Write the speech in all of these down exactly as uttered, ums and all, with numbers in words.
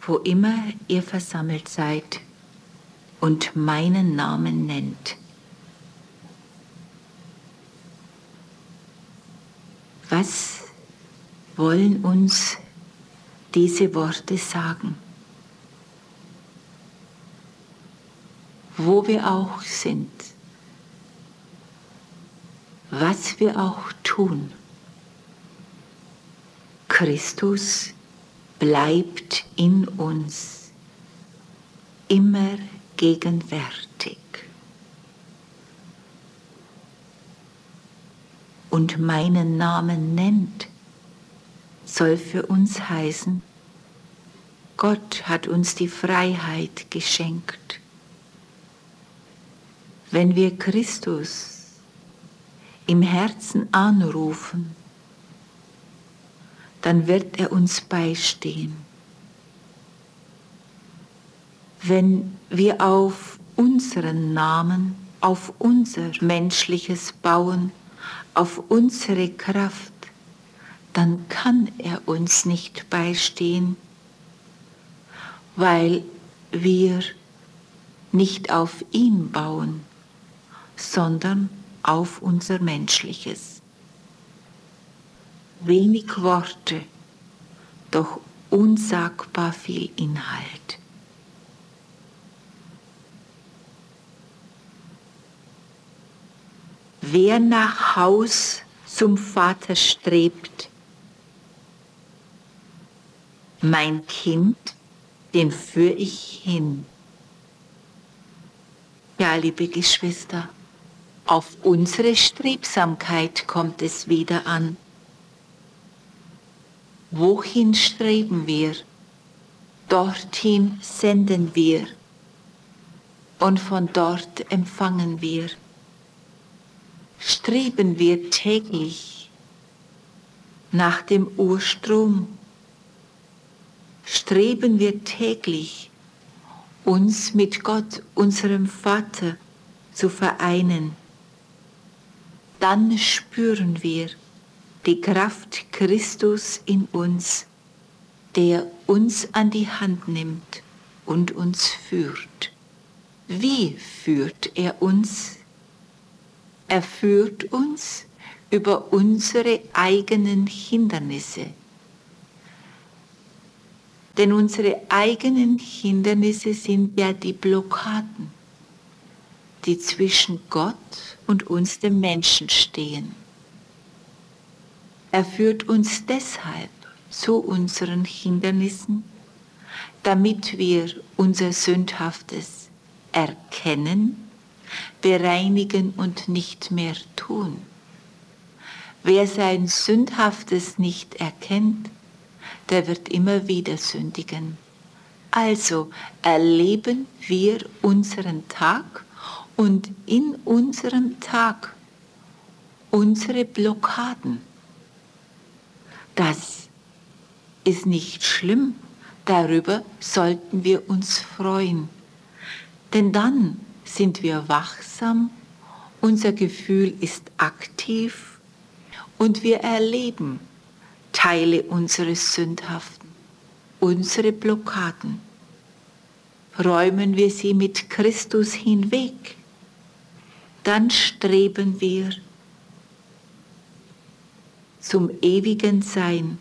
wo immer ihr versammelt seid und meinen Namen nennt. Was wollen uns diese Worte sagen? Wo wir auch sind, was wir auch tun, Christus bleibt in uns immer gegenwärtig. Und meinen Namen nennt, soll für uns heißen, Gott hat uns die Freiheit geschenkt. Wenn wir Christus im Herzen anrufen, dann wird er uns beistehen. Wenn wir auf unseren Namen, auf unser Menschliches bauen, auf unsere Kraft, dann kann er uns nicht beistehen, weil wir nicht auf ihn bauen, sondern auf unser Menschliches. Wenig Worte, doch unsagbar viel Inhalt. Wer nach Haus zum Vater strebt, mein Kind, den führ ich hin. Ja, liebe Geschwister, auf unsere Strebsamkeit kommt es wieder an. Wohin streben wir? Dorthin senden wir und von dort empfangen wir. Streben wir täglich nach dem Urstrom? Streben wir täglich, uns mit Gott, unserem Vater, zu vereinen? Dann spüren wir die Kraft Christus in uns, der uns an die Hand nimmt und uns führt. Wie führt er uns? Er führt uns über unsere eigenen Hindernisse. Denn unsere eigenen Hindernisse sind ja die Blockaden, die zwischen Gott und uns, dem Menschen, stehen. Er führt uns deshalb zu unseren Hindernissen, damit wir unser Sündhaftes erkennen, bereinigen und nicht mehr tun. Wer sein Sündhaftes nicht erkennt, der wird immer wieder sündigen. Also erleben wir unseren Tag und in unserem Tag unsere Blockaden. Das ist nicht schlimm, darüber sollten wir uns freuen. Denn dann sind wir wachsam, unser Gefühl ist aktiv und wir erleben Teile unseres Sündhaften, unsere Blockaden. Räumen wir sie mit Christus hinweg, dann streben wir zum ewigen Sein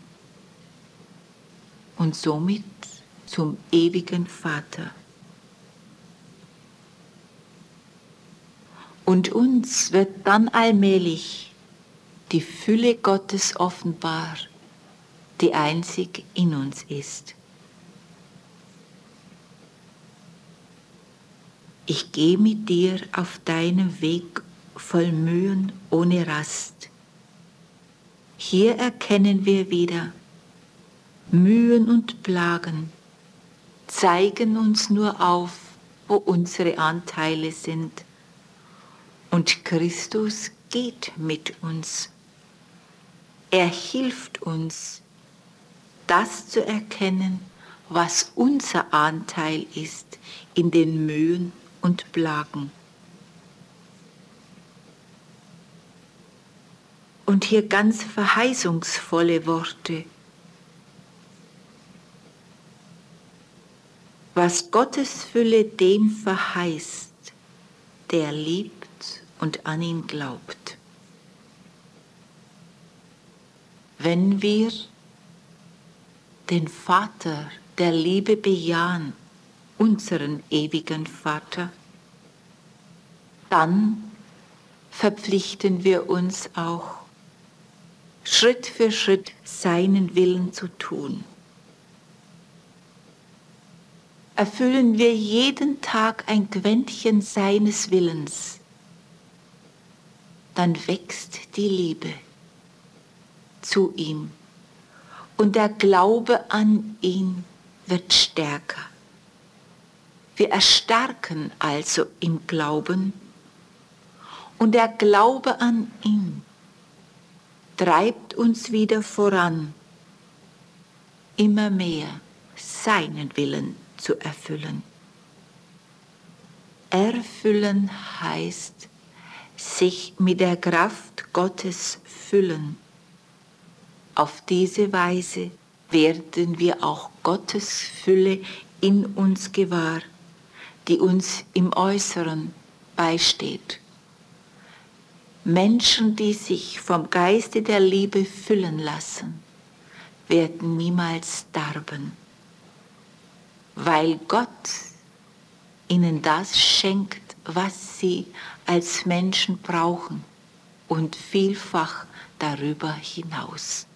und somit zum ewigen Vater. Und uns wird dann allmählich die Fülle Gottes offenbar, die einzig in uns ist. Ich gehe mit dir auf deinem Weg voll Mühen ohne Rast. Hier erkennen wir wieder, Mühen und Plagen zeigen uns nur auf, wo unsere Anteile sind. Und Christus geht mit uns. Er hilft uns, das zu erkennen, was unser Anteil ist in den Mühen und Plagen. Und hier ganz verheißungsvolle Worte. Was Gottes Fülle dem verheißt, der liebt und an ihn glaubt. Wenn wir den Vater der Liebe bejahen, unseren ewigen Vater, dann verpflichten wir uns auch, Schritt für Schritt seinen Willen zu tun. Erfüllen wir jeden Tag ein Quäntchen seines Willens, dann wächst die Liebe zu ihm und der Glaube an ihn wird stärker. Wir erstarken also im Glauben und der Glaube an ihn treibt uns wieder voran, immer mehr seinen Willen zu erfüllen. Erfüllen heißt, sich mit der Kraft Gottes füllen. Auf diese Weise werden wir auch Gottes Fülle in uns gewahr, die uns im Äußeren beisteht. Menschen, die sich vom Geiste der Liebe füllen lassen, werden niemals darben, weil Gott ihnen das schenkt, was sie als Menschen brauchen und vielfach darüber hinaus.